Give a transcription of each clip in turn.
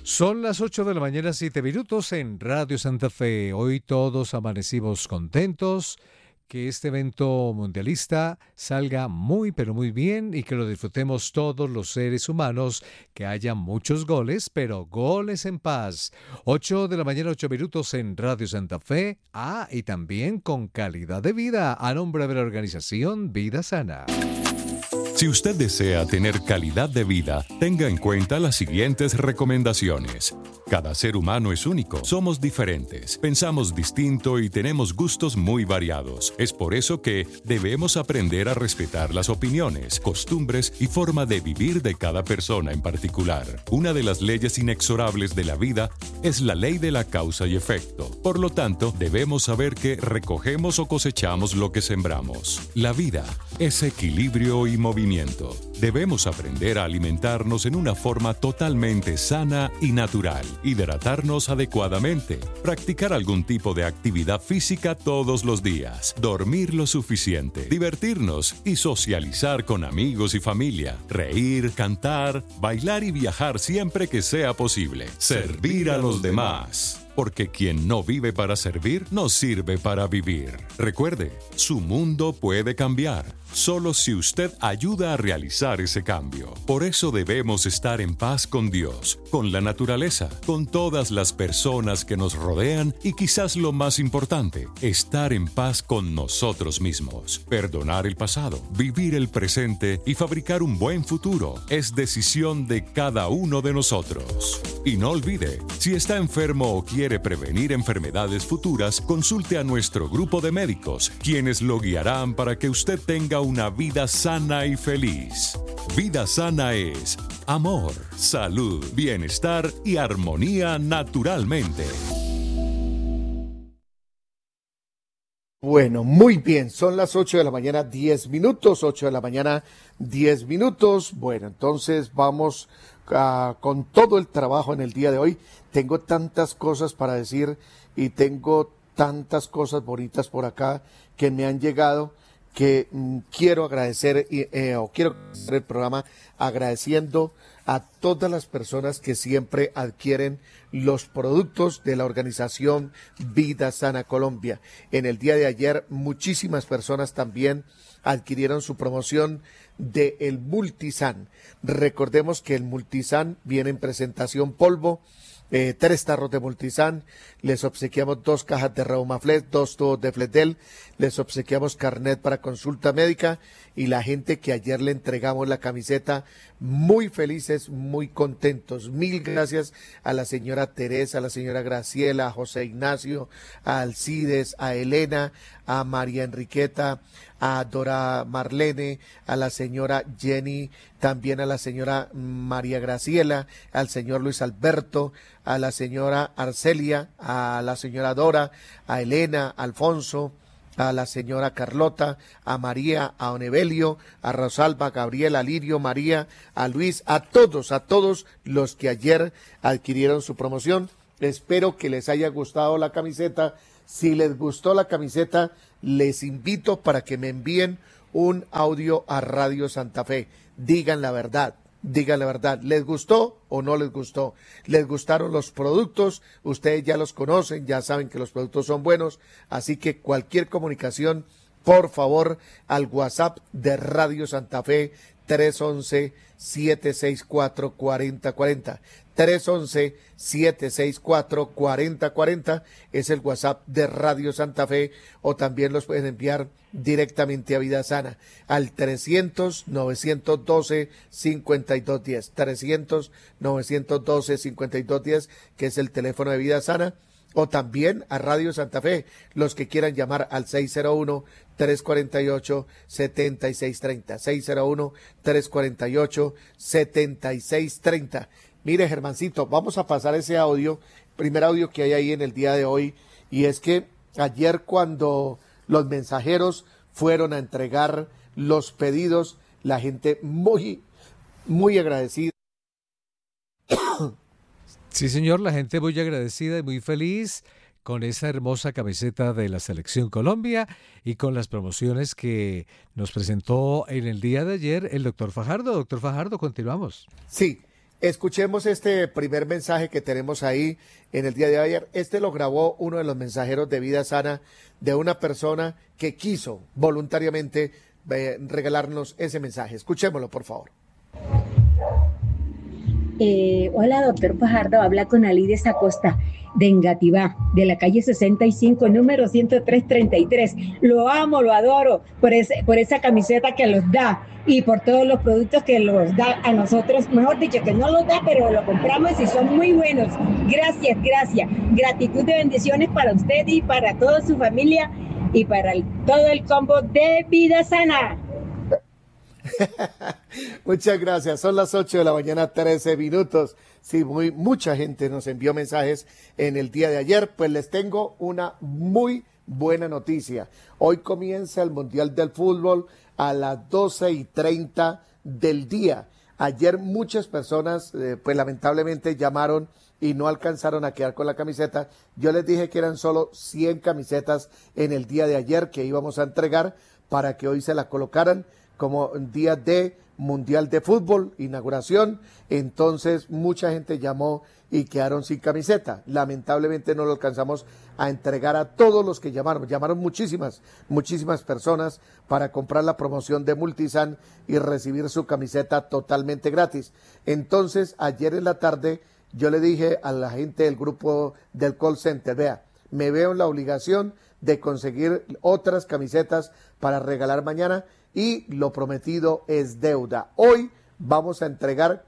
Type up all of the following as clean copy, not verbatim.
Son las 8 de la mañana, 7 minutos en Radio Santa Fe. Hoy todos amanecimos contentos, que este evento mundialista salga muy pero muy bien y que lo disfrutemos todos los seres humanos, que haya muchos goles, pero goles en paz. 8 de la mañana, 8 minutos en Radio Santa Fe. Y también con calidad de vida a nombre de la organización Vida Sana. Si usted desea tener calidad de vida, tenga en cuenta las siguientes recomendaciones. Cada ser humano es único, somos diferentes, pensamos distinto y tenemos gustos muy variados. Es por eso que debemos aprender a respetar las opiniones, costumbres y forma de vivir de cada persona en particular. Una de las leyes inexorables de la vida es la ley de la causa y efecto. Por lo tanto, debemos saber que recogemos o cosechamos lo que sembramos. La vida es equilibrio y movimiento. Debemos aprender a alimentarnos en una forma totalmente sana y natural, hidratarnos adecuadamente, practicar algún tipo de actividad física todos los días, dormir lo suficiente, divertirnos y socializar con amigos y familia, reír, cantar, bailar y viajar siempre que sea posible, servir a los demás. Porque quien no vive para servir, no sirve para vivir. Recuerde, su mundo puede cambiar, solo si usted ayuda a realizar ese cambio. Por eso debemos estar en paz con Dios, con la naturaleza, con todas las personas que nos rodean y quizás lo más importante, estar en paz con nosotros mismos. Perdonar el pasado, vivir el presente y fabricar un buen futuro es decisión de cada uno de nosotros. Y no olvide, si está enfermo o quiere prevenir enfermedades futuras, consulte a nuestro grupo de médicos, quienes lo guiarán para que usted tenga una vida sana y feliz. Vida sana es amor, salud, bienestar y armonía naturalmente. Bueno, muy bien, son las 8 de la mañana, 10 minutos, 8 de la mañana, 10 minutos. Bueno, entonces vamos con todo el trabajo en el día de hoy. Tengo tantas cosas para decir y tengo tantas cosas bonitas por acá que me han llegado que quiero agradecer quiero hacer el programa agradeciendo a todas las personas que siempre adquieren los productos de la organización Vida Sana Colombia. En el día de ayer muchísimas personas también adquirieron su promoción de el Multisan. Recordemos que el Multisan viene en presentación polvo, 3 tarros de Multisan, les obsequiamos 2 cajas de Reumaflex, 2 tubos de Fletel, les obsequiamos carnet para consulta médica y la gente que ayer le entregamos la camiseta, muy felices, muy contentos. Mil gracias a la señora Teresa, a la señora Graciela, a José Ignacio, a Alcides, a Elena, a María Enriqueta, a Dora Marlene, a la señora Jenny, también a la señora María Graciela, al señor Luis Alberto, a la señora Arcelia, a la señora Dora, a Elena, a Alfonso, a la señora Carlota, a María, a Onevelio, a Rosalba, a Gabriela, a Lirio, María, a Luis, a todos los que ayer adquirieron su promoción. Espero que les haya gustado la camiseta. Si les gustó la camiseta, les invito para que me envíen un audio a Radio Santa Fe. Digan la verdad. ¿Les gustó o no les gustó? ¿Les gustaron los productos? Ustedes ya los conocen, ya saben que los productos son buenos, así que cualquier comunicación, por favor, al WhatsApp de Radio Santa Fe, 311-764-4040. 311-764-4040 es el WhatsApp de Radio Santa Fe, o también los pueden enviar directamente a Vida Sana al 300-912-5210, 300-912-5210, que es el teléfono de Vida Sana, o también a Radio Santa Fe, los que quieran llamar al 601-348-7630, 601-348-7630. Mire, Germancito, vamos a pasar ese audio, primer audio que hay ahí en el día de hoy, y es que ayer cuando los mensajeros fueron a entregar los pedidos, la gente muy agradecida. Sí, señor, la gente muy agradecida y muy feliz con esa hermosa camiseta de la Selección Colombia y con las promociones que nos presentó en el día de ayer el doctor Fajardo. Doctor Fajardo, continuamos. Sí, Escuchemos este primer mensaje que tenemos ahí en el día de ayer. Este lo grabó uno de los mensajeros de Vida Sana, de una persona que quiso voluntariamente regalarnos ese mensaje. Escuchémoslo, por favor. Hola, doctor Fajardo, habla con Alides Acosta de Engativá, de la calle 65, número 10333. Lo amo, lo adoro por esa camiseta que los da y por todos los productos que los da a nosotros, mejor dicho, que no los da, pero lo compramos y son muy buenos. Gracias, gracias. Gratitud de bendiciones para usted y para toda su familia y para todo el combo de Vida Sana. Muchas gracias. Son las 8 de la mañana, 13 minutos. Sí, mucha gente nos envió mensajes en el día de ayer. Pues les tengo una muy buena noticia. Hoy comienza el Mundial del Fútbol a las 12:30 del día. Ayer muchas personas, pues lamentablemente llamaron y no alcanzaron a quedar con la camiseta. Yo les dije que eran solo 100 camisetas en el día de ayer que íbamos a entregar para que hoy se la colocaran como día de Mundial de Fútbol, inauguración. Entonces mucha gente llamó y quedaron sin camiseta. Lamentablemente no lo alcanzamos a entregar a todos los que llamaron. Llamaron muchísimas personas para comprar la promoción de Multisan y recibir su camiseta totalmente gratis. Entonces ayer en la tarde yo le dije a la gente del grupo del call center, vea, me veo en la obligación de conseguir otras camisetas para regalar mañana y lo prometido es deuda. Hoy vamos a entregar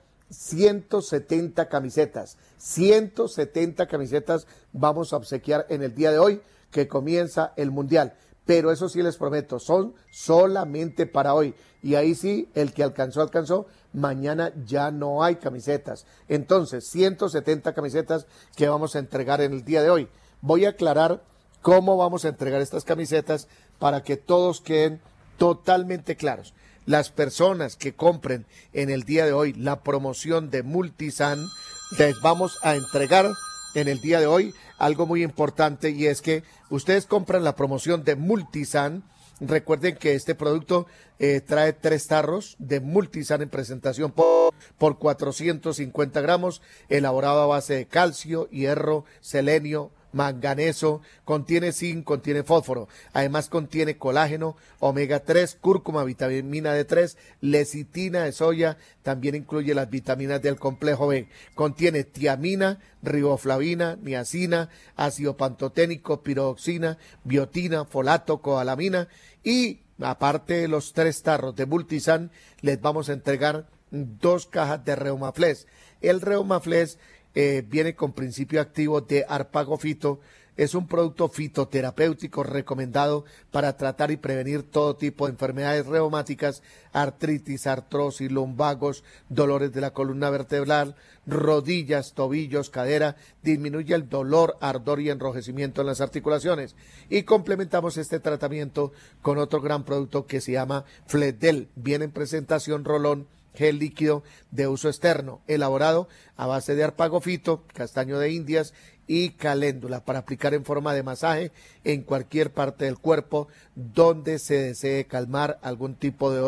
170 camisetas. 170 camisetas vamos a obsequiar en el día de hoy que comienza el Mundial. Pero eso sí les prometo, son solamente para hoy. Y ahí sí, el que alcanzó. Mañana ya no hay camisetas. Entonces, 170 camisetas que vamos a entregar en el día de hoy. Voy a aclarar cómo vamos a entregar estas camisetas para que todos queden totalmente claros. Las personas que compren en el día de hoy la promoción de Multisan, les vamos a entregar en el día de hoy algo muy importante, y es que ustedes compran la promoción de Multisan. Recuerden que este producto trae 3 tarros de Multisan en presentación por 450 gramos, elaborado a base de calcio, hierro, selenio, manganeso, contiene zinc, contiene fósforo, además contiene colágeno, omega 3, cúrcuma, vitamina D3, lecitina de soya, también incluye las vitaminas del complejo B, contiene tiamina, riboflavina, niacina, ácido pantoténico, piroxina, biotina, folato, cobalamina, y aparte de los 3 tarros de Multisan, les vamos a entregar 2 cajas de Reumaflex. El Reumaflex viene con principio activo de Arpagofito. Es un producto fitoterapéutico recomendado para tratar y prevenir todo tipo de enfermedades reumáticas, artritis, artrosis, lumbagos, dolores de la columna vertebral, rodillas, tobillos, cadera. Disminuye el dolor, ardor y enrojecimiento en las articulaciones. Y complementamos este tratamiento con otro gran producto que se llama Fledel. Viene en presentación rolón, gel líquido de uso externo, elaborado a base de arpagofito, castaño de indias y caléndula, para aplicar en forma de masaje en cualquier parte del cuerpo donde se desee calmar algún tipo de dolor.